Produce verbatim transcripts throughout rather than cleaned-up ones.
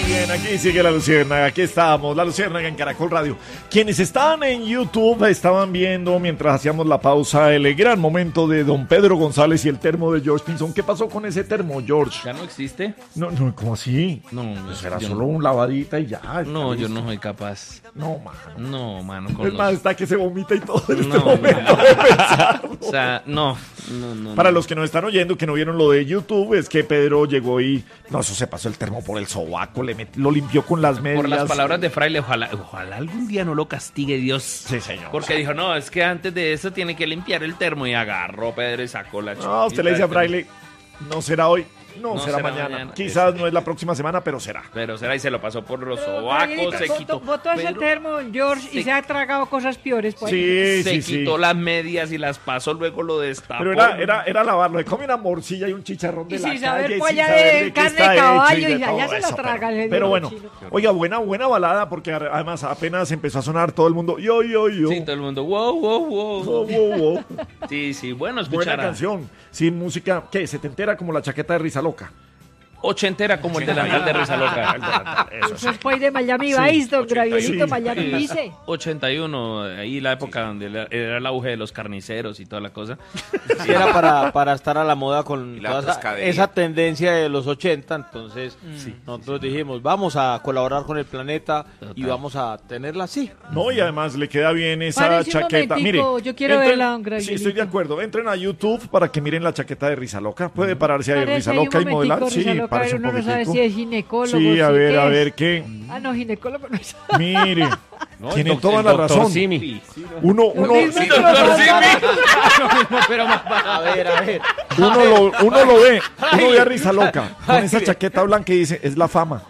bien, aquí sigue la Luciérnaga, aquí estamos, la Luciérnaga en Caracol Radio. Quienes estaban en YouTube estaban viendo, mientras hacíamos la pausa, el gran momento de don Pedro González y el termo de George Pinzón. ¿Qué pasó con ese termo, George? ¿Ya no existe? No, no, ¿cómo así? No, pues era yo solo no. un lavadita y ya. No, yo listo. no soy capaz. No, mano. No, mano. Con Es más, los... está que se vomita y todo en No, este momento no. de pensarlo. O sea, no, no, no. Para no. los que no están oyendo, que no vieron lo de YouTube, es que Pedro llegó y... No, eso se pasó el termo por el sobaco, le met- lo limpió con las medias. Por las palabras de Fraile, ojalá, ojalá algún día no lo castigue Dios. Sí, señor. Porque dijo, no, es que antes de eso tiene que limpiar el termo y agarró Pedro y sacó la No, usted le dice a Fraile, no será hoy, no, No será, será mañana. mañana. Quizás no es la próxima semana, pero será. Pero será y se lo pasó por los Pero, sobacos, Danielito, se botó- quitó. Botó ese Pedro termo, George, y se- se ha tragado cosas peores. Pues. Sí, se sí, sí. quitó las medias y las pasó, luego lo destapó. Pero era, era, era lavarlo, le come una morcilla y un chicharrón de Y la sin saber calle, polla sin saber de de qué carne está de caballo, hecho y de allá todo se lo eso, traga pero, el pero bueno, chino. oiga, buena, buena balada, porque a- además apenas empezó a sonar todo el mundo, yo, yo, yo. Sí, todo el mundo, wow, wow, wow. Wow, wow, wow. Sí, sí, bueno, Buena escuchar a- canción, sin música, ¿qué? ¿Se te entera como la chaqueta de Risa Loca? ochentera como el delantal de Risa Loca. Eso sí. Eso es pues de Miami Sí, Vice, don Gravielito, sí. Miami Vice. ochenta y uno, ahí la época donde era era el auge de los carniceros y toda la cosa. Sí, era para, para estar a la moda con Y la toda esa, pescadería. esa tendencia de los ochenta, entonces nosotros dijimos, vamos a colaborar con el planeta y Total. vamos a tenerla así. No, y además le queda bien esa Párese un chaqueta. Mire, momentico, yo quiero entren- verla, don Sí, Gravielito. estoy de acuerdo. Entren a YouTube para que miren la chaqueta de Risa Loca. Puede pararse ahí Parece Risa ahí un Loca y modelar. momentico, Sí, Risa Loca, parece un uno no sabe poquitico. si es ginecólogo. Sí, a si ver, qué a es. ver qué. Ah, no, ginecólogo no es. Mire, No, tiene el doc- toda el la doctor razón. Simi. Uno, uno, mismo, sí, pero doctor más Simi. barato. Pero más a ver, a ver. uno, lo, uno lo ve, uno ve a Risa Loca con esa chaqueta blanca y dice, es la fama.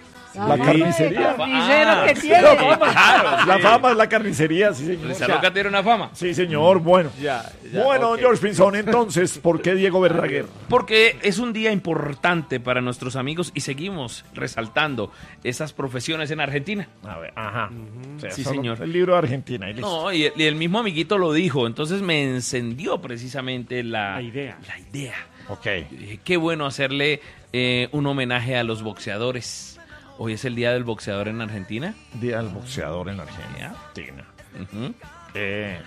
La Ah, carnicería. el carnicero Ah, que sí, tiene. claro, La sí. fama es la carnicería, sí, señor. Risa Loca tiene una fama. Sí, señor, bueno. Ya, ya, Bueno, ok. George Pinzón, entonces, ¿por qué Diego Verdaguer? Porque es un día importante para nuestros amigos y seguimos resaltando esas profesiones en Argentina. A ver, ajá. O sea, Sí, solo señor. El libro de Argentina. Y listo. No, y el, y el mismo amiguito lo dijo, entonces me encendió precisamente la, La idea. La idea. Ok. Yo dije, qué bueno hacerle eh, un homenaje a los boxeadores. Hoy es el día del boxeador en Argentina. Día del boxeador en Argentina. Ujú. Eh,